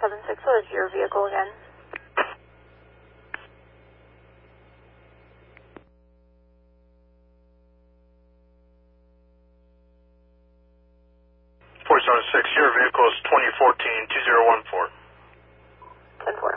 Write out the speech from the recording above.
476, what is your vehicle again? Your vehicle is 2014-2014. 10-4.